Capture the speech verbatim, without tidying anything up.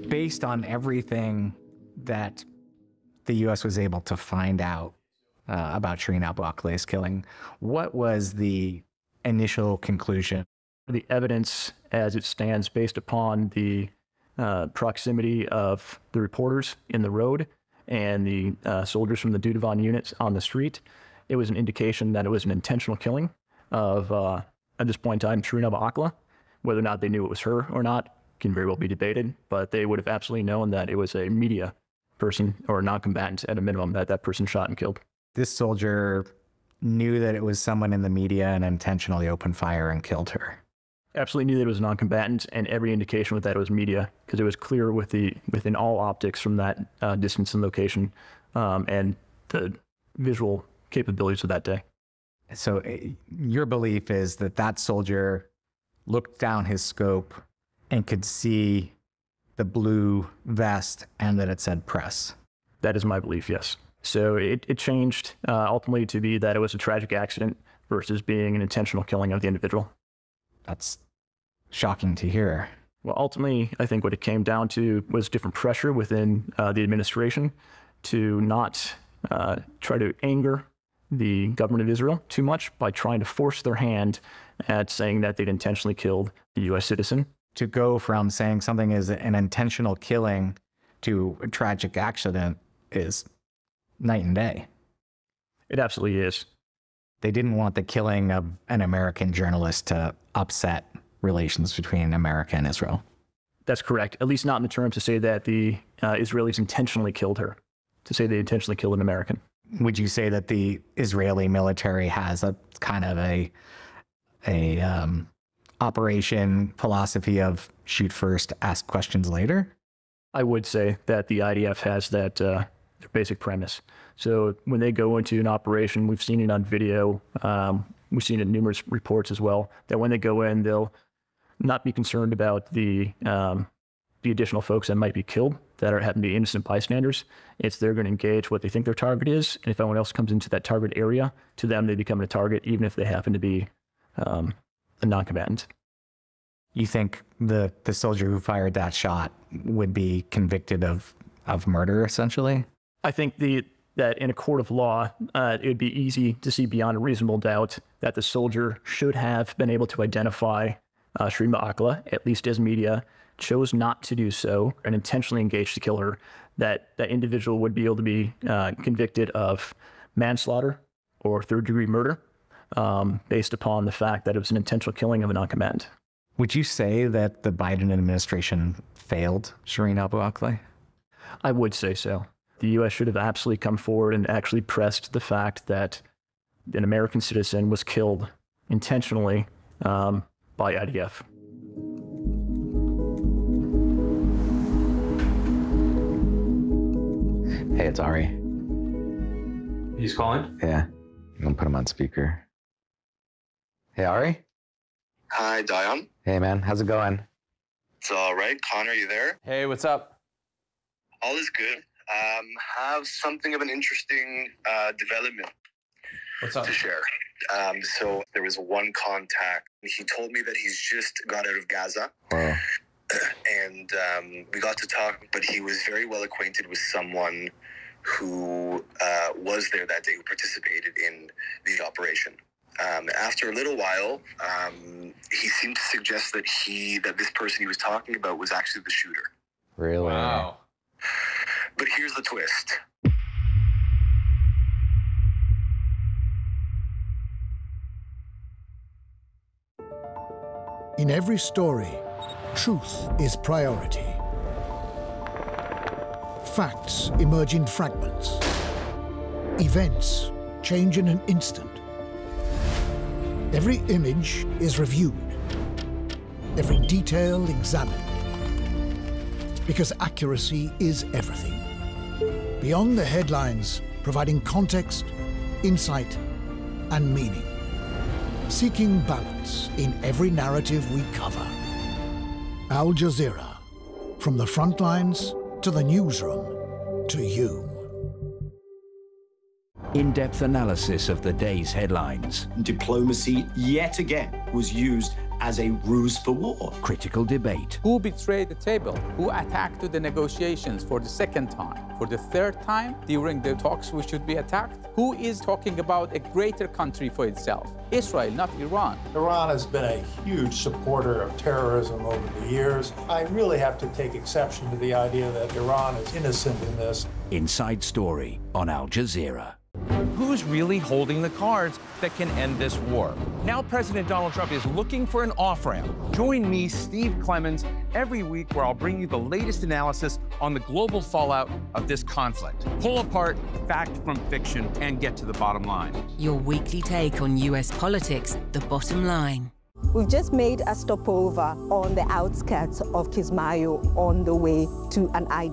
based on everything that the U S was able to find out uh, about Shireen Abu Akleh's killing, what was the initial conclusion? The evidence as it stands based upon the uh, proximity of the reporters in the road and the uh, soldiers from the Dudavon units on the street, it was an indication that it was an intentional killing of, uh, at this point in time, Shireen Abu Akleh. Whether or not they knew it was her or not can very well be debated, but they would have absolutely known that it was a media person or a non-combatant at a minimum that that person shot and killed. This soldier knew that it was someone in the media and intentionally opened fire and killed her. Absolutely knew that it was a non-combatant, and every indication was that it was media, because it was clear with the within all optics from that uh, distance and location um, and the visual capabilities of that day. So uh, your belief is that that soldier looked down his scope and could see the blue vest and that it said press. That is my belief, yes. So it, it changed uh, ultimately to be that it was a tragic accident versus being an intentional killing of the individual. That's shocking to hear. Well, ultimately, I think what it came down to was different pressure within uh, the administration to not uh, try to anger the government of Israel too much by trying to force their hand at saying that they'd intentionally killed the U S citizen. To go from saying something is an intentional killing to a tragic accident is night and day. It absolutely is. They didn't want the killing of an American journalist to upset relations between America and Israel. That's correct. At least not in the terms to say that the uh, Israelis intentionally killed her, to say they intentionally killed an American. Would you say that the Israeli military has a kind of a a um, operation philosophy of shoot first, ask questions later? I would say that the I D F has that uh, their basic premise. So when they go into an operation, we've seen it on video, um, we've seen it in numerous reports as well, that when they go in, they'll not be concerned about the um, the additional folks that might be killed that are happen to be innocent bystanders. It's they're going to engage what they think their target is, and if anyone else comes into that target area, to them they become a target, even if they happen to be um, a non-combatant. You think the the soldier who fired that shot would be convicted of of murder, essentially? I think the that in a court of law, uh, it would be easy to see beyond a reasonable doubt that the soldier should have been able to identify uh, Shireen Abu Akleh, at least as media, chose not to do so and intentionally engaged to kill her, that that individual would be able to be uh, convicted of manslaughter or third-degree murder um, based upon the fact that it was an intentional killing of a non-combatant. Would you say that the Biden administration failed Shireen Abu Akleh? I would say so. The U S should have absolutely come forward and actually pressed the fact that an American citizen was killed intentionally um, by I D F. Hey, it's Ari. He's calling? Yeah, I'm gonna put him on speaker. Hey, Ari? Hi, Dion. Hey, man, how's it going? It's all right. Connor, you there? Hey, what's up? All is good. Um, have something of an interesting uh, development What's up? to share. Um, so there was one contact. He told me that he's just got out of Gaza. Wow. And um, we got to talk, but he was very well acquainted with someone who uh, was there that day, who participated in the operation. Um, after a little while, um, he seemed to suggest that he that this person he was talking about was actually the shooter. Really? Wow. But here's the twist. In every story, truth is priority. Facts emerge in fragments. Events change in an instant. Every image is reviewed. Every detail examined. Because accuracy is everything. Beyond the headlines, providing context, insight, and meaning. Seeking balance in every narrative we cover. Al Jazeera, from the front lines to the newsroom to you. In-depth analysis of the day's headlines. Diplomacy, yet again, was used as a ruse for war. Critical debate. Who betrayed the table? Who attacked the negotiations for the second time? For the third time during the talks we should be attacked? Who is talking about a greater country for itself? Israel, not Iran. Iran has been a huge supporter of terrorism over the years. I really have to take exception to the idea that Iran is innocent in this. Inside Story on Al Jazeera. Who's really holding the cards that can end this war? Now President Donald Trump is looking for an off-ramp. Join me, Steve Clemons, every week where I'll bring you the latest analysis on the global fallout of this conflict. Pull apart fact from fiction and get to the bottom line. Your weekly take on U S politics, The Bottom Line. We've just made a stopover on the outskirts of Kismayo on the way to an I D